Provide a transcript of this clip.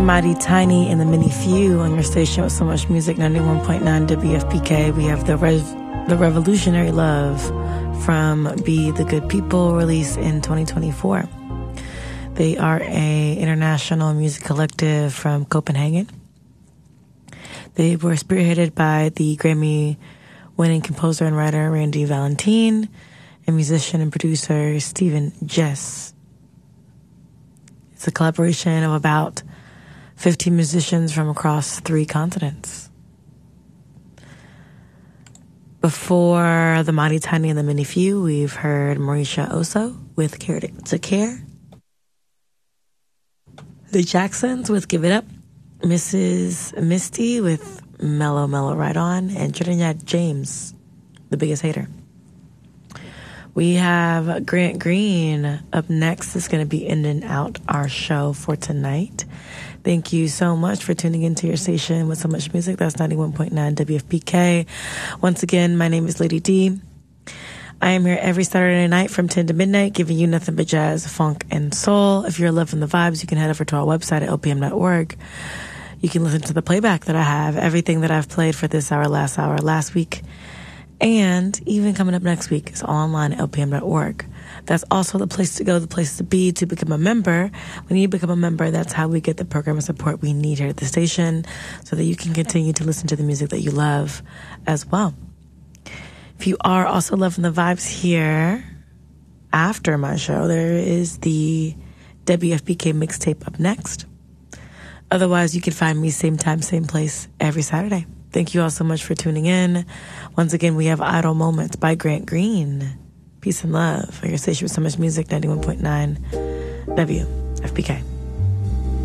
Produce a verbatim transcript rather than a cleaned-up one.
Mighty Tiny and the Mini Few on your station with so much music, ninety-one point nine W F P K. We have the Rev- the Revolutionary Love from Be the Good People, released in twenty twenty-four. They are a international music collective from Copenhagen. They were spearheaded by the Grammy-winning composer and writer Randy Valentine and musician and producer Stephen Jess. It's a collaboration of about fifteen musicians from across three continents. Before the Mighty Tiny and the Mini Few, we've heard Marisha Oso with Care to Care. The Jacksons with Give It Up. Missus Misty with Mellow Mellow Right On. And Trinidad James, The Biggest Hater. We have Grant Green up next. Is going to be ending out our show for tonight. Thank you so much for tuning into your station with so much music. That's ninety-one point nine W F P K. Once again, my name is Lady D. I am here every Saturday night from ten to midnight, giving you nothing but jazz, funk, and soul. If you're loving the vibes, you can head over to our website at L P M dot org. You can listen to the playback that I have, everything that I've played for this hour, last hour, last week, and even coming up next week is all online at L P M dot org. That's also the place to go, the place to be, to become a member. When you become a member, that's how we get the program and support we need here at the station so that you can continue to listen to the music that you love as well. If you are also loving the vibes here after my show, there is the W F P K mixtape up next. Otherwise, you can find me same time, same place every Saturday. Thank you all so much for tuning in. Once again, we have Idle Moments by Grant Green. Peace and love. On your station with so much music, ninety-one point nine W F P K.